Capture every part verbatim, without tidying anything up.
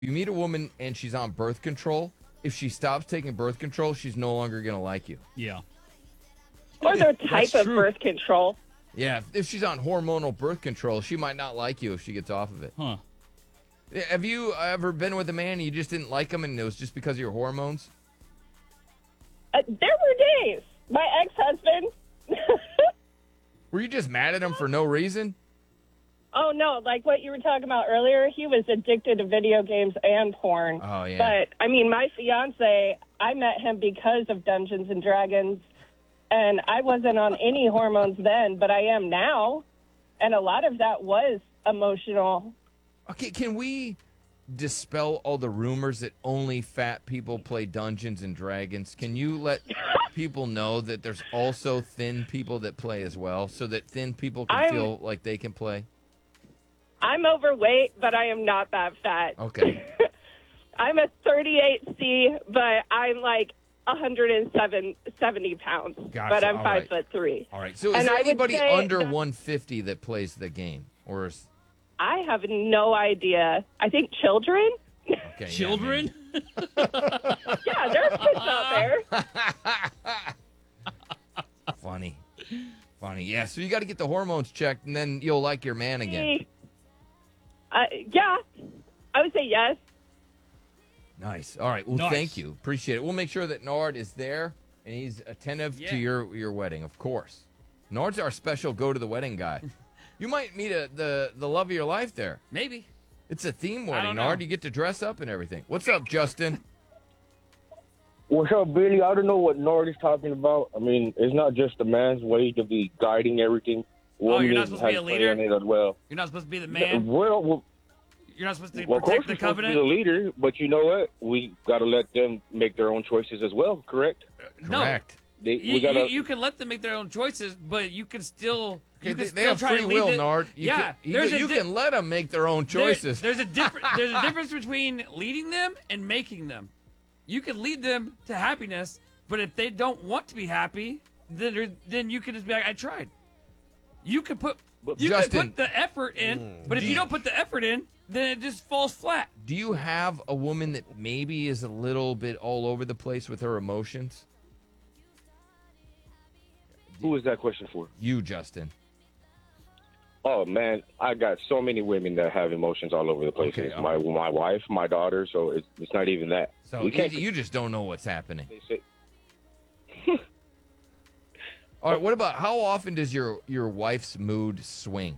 You meet a woman and she's on birth control. If she stops taking birth control, she's no longer going to like you. Yeah. Or their type of true. birth control. Yeah, if, if she's on hormonal birth control, she might not like you if she gets off of it. Huh. Have you ever been with a man and you just didn't like him and it was just because of your hormones? Uh, there were days. My ex-husband. Were you just mad at him for no reason? Oh, no, like what you were talking about earlier, he was addicted to video games and porn. Oh, yeah. But, I mean, my fiance, I met him because of Dungeons and Dragons, and I wasn't on any hormones then, but I am now, and a lot of that was emotional. Okay, can we dispel all the rumors that only fat people play Dungeons and Dragons? Can you let people know that there's also thin people that play as well, so that thin people can I'm- feel like they can play? I'm overweight, but I am not that fat. Okay. I'm a thirty-eight C, but I'm like one hundred seventy pounds. Gotcha, But I'm all five right. foot three. All right. So is And there I would anybody say under that- one fifty that plays the game? Or is I have no idea. I think children? okay, yeah, Children? maybe. Yeah, there's kids out there. Funny. Funny. Yeah, so you got to get the hormones checked and then you'll like your man again. Uh, yeah, I would say yes. Nice. All right. Well, Nice. thank you. Appreciate it. We'll make sure that Nard is there and he's attentive Yeah. to your, your wedding, of course. Nard's our special go to the wedding guy. You might meet a, the, the love of your life there. Maybe. It's a theme I wedding, don't know. Nard. You get to dress up and everything. What's up, Justin? What's up, Billy? I don't know what Nord is talking about. I mean, it's not just a man's way to be guiding everything. Oh, you're not Women supposed to be have a play leader? in it as well. You're not supposed to be the man. Well, well, You're not supposed to well, of course protect the you're supposed to be covenant. the leader, but you know what? We got to let them make their own choices as well, correct? No. Correct. They, You, we gotta, you, you can let them make their own choices, but you can still. You Okay, can they, still they have try free to lead will, the- Nard. You yeah, can, you, there's can, a you di- can let them make their own there- choices. there's a different. There's a difference between leading them and making them. You can lead them to happiness, but if they don't want to be happy, then there- then you can just be like, I tried. You can put you Justin- can put the effort in, but if you don't put the effort in, then it just falls flat. Do you have a woman that maybe is a little bit all over the place with her emotions? who is that question for? You, Justin. Oh, man, I got so many women that have emotions all over the place. Okay, It's all my my wife, my daughter, so it's, it's not even that. So we you, can't you just don't know what's happening. say, All right, what about how often does your, your wife's mood swing?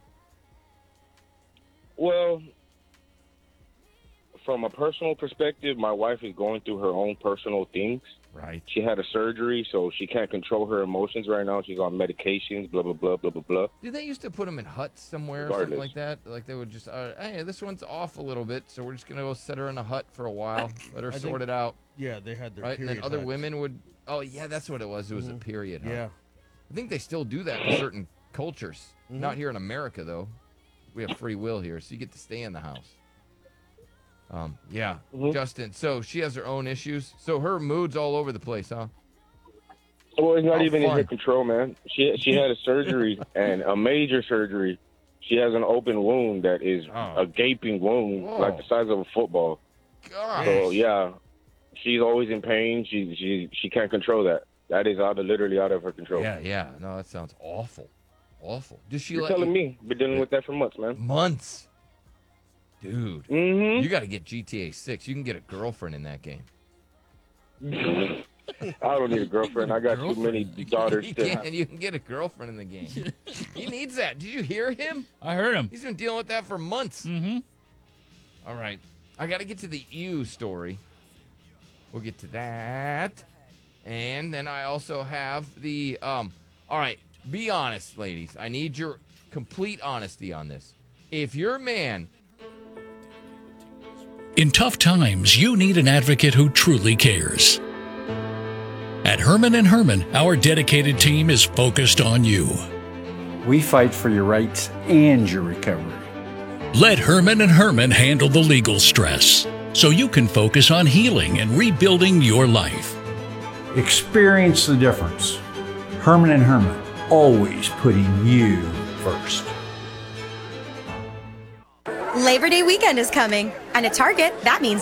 well, from a personal perspective, my wife is going through her own personal things. Right. She had a surgery, so she can't control her emotions right now. She's on medications, blah, blah, blah, blah, blah, blah. Did they used to put them in huts somewhere or something Regardless. like that? Like they would just, uh, hey, this one's off a little bit, so we're just going to go set her in a hut for a while, let her I sort think- it out. Yeah, they had their Right? And period then other huts. women would, oh, yeah, that's what it was. It was a period hut. Yeah. I think they still do that in certain cultures. Mm-hmm. Not here in America, though. We have free will here, so you get to stay in the house. Um, yeah, Mm-hmm. Justin. So she has her own issues. So her mood's all over the place, huh? Well, it's not Oh, even in fun. her control, man. She she had a surgery, and a major surgery. She has an open wound that is Oh. a gaping wound, Whoa. like the size of a football. God. So, yeah, she's always in pain. She she she can't control that. That is out of, literally out of her control. Yeah, yeah. No, that sounds awful. Awful. Does she You're let telling you- me. Been dealing with that for months, man. Months. Dude. Mm-hmm. You got to get G T A six. You can get a girlfriend in that game. I don't need a girlfriend. I got too many daughters. You To can, you can get a girlfriend in the game. He needs that. Did you hear him? I heard him. He's been dealing with that for months. Mm-hmm. All right. I got to get to the ew story. We'll get to that. And then I also have the, um, all right, be honest, ladies. I need your complete honesty on this. If your man, In tough times, you need an advocate who truly cares. At Herman and Herman, our dedicated team is focused on you. We fight for your rights and your recovery. Let Herman and Herman handle the legal stress so you can focus on healing and rebuilding your life. Experience the difference. Herman and Herman, always putting you first. Labor Day weekend is coming. And at Target, that means